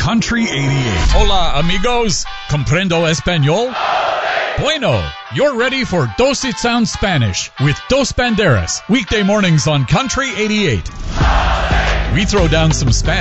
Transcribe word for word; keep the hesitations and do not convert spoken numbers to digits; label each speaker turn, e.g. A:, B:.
A: Country eighty-eight.
B: Hola, amigos. Comprendo español? Bueno, you're ready for Dos It Sounds Spanish with Dos Banderas. Weekday mornings on Country eighty-eight. We throw down some Spanish.